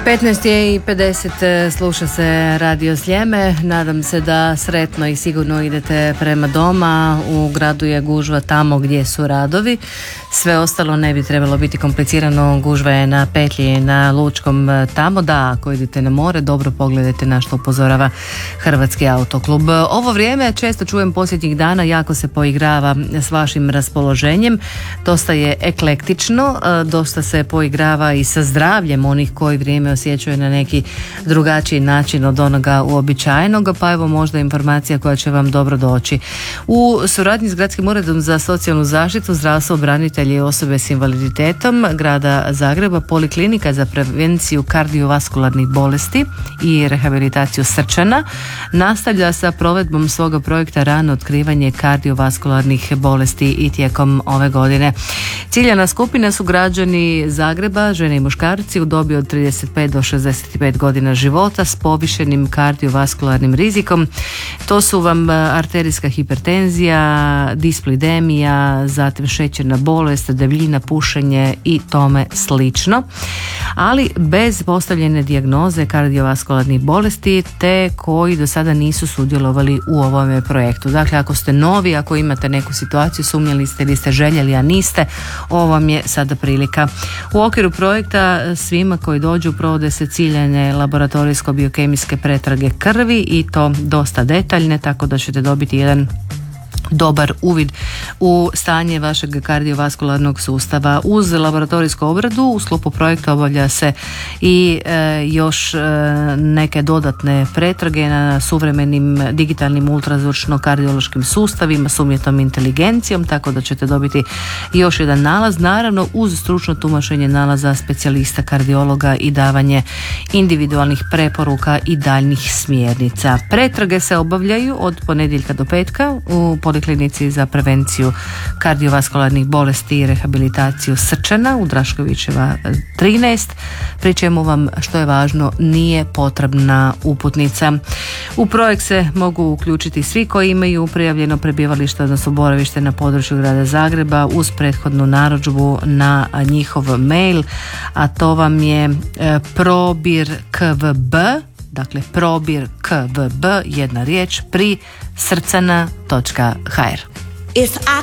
15:50 sluša se Radio Sljeme. Nadam se da sretno i sigurno idete prema doma. U gradu je gužva tamo gdje su radovi. Sve ostalo ne bi trebalo biti komplicirano. Gužva je na petlji na Lučkom tamo. Da, ako idete na more, dobro pogledajte na što upozorava Hrvatski autoklub. Ovo vrijeme često čujem posljednjih dana, jako se poigrava s vašim raspoloženjem. Dosta je eklektično, dosta se poigrava i sa zdravljem onih koji vrijeme osjećaju na neki drugačiji način od onoga uobičajenog, pa evo možda informacija koja će vam dobro doći. U suradnji s Gradskim uredom za socijalnu zaštitu, zdravstvo, branitelji i osobe s invaliditetom Grada Zagreba, Poliklinika za prevenciju kardiovaskularnih bolesti i rehabilitaciju srčana nastavlja sa provedbom svoga projekta rano otkrivanje kardiovaskularnih bolesti i tijekom ove godine. Ciljana skupina su građani Zagreba, žene i muškarci u dobi od 35 do 65 godina života s povišenim kardiovaskularnim rizikom. To su vam arterijska hipertenzija, displidemija, zatim šećerna bolest, debljina, pušenje i tome slično, ali bez postavljene dijagnoze kardiovaskularnih bolesti te koji do sada nisu sudjelovali u ovome projektu. Dakle, ako ste novi, ako imate neku situaciju, sumnjali ste ili ste željeli, a niste, ovo vam je sada prilika. U okviru projekta svima koji dođu provode se ciljane laboratorijsko-biokemijske pretrage krvi i to dosta detaljne, tako da ćete dobiti jedan dobar uvid u stanje vašeg kardiovaskularnog sustava. Uz laboratorijsku obradu u sklopu projekta obavlja se i još neke dodatne pretrage na suvremenim digitalnim ultrazvučno-kardiološkim sustavima s umjetnom inteligencijom, tako da ćete dobiti još jedan nalaz, naravno uz stručno tumačenje nalaza specijalista kardiologa i davanje individualnih preporuka i daljnjih smjernica. Pretrage se obavljaju od ponedjeljka do petka u Poliklinici za prevenciju kardiovaskularnih bolesti i rehabilitaciju srčana u Draškovićeva 13, pri čemu vam, što je važno, nije potrebna uputnica. U projekt se mogu uključiti svi koji imaju prijavljeno prebivalište, odnosno boravište na području Grada Zagreba uz prethodnu narudžbu na njihov mail, a to vam je probirkvb, dakle probirkvb, jedna riječ, pri srcana.hr.